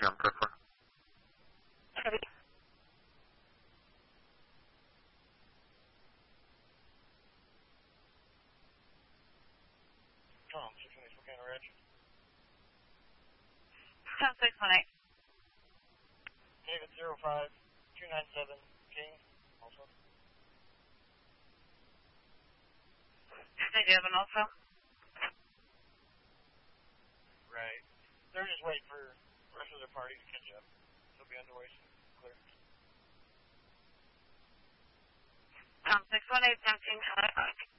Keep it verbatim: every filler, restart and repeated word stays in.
you on code for? Heavy. Tom, six one eight, Spokane Ridge. Tom six one eight. David zero five two nine seven King, also. Did you have an also? Right. They're just waiting for the rest of their party to catch up. They'll be underway soon. Clear. Tom six one eight, seventeen twenty-five.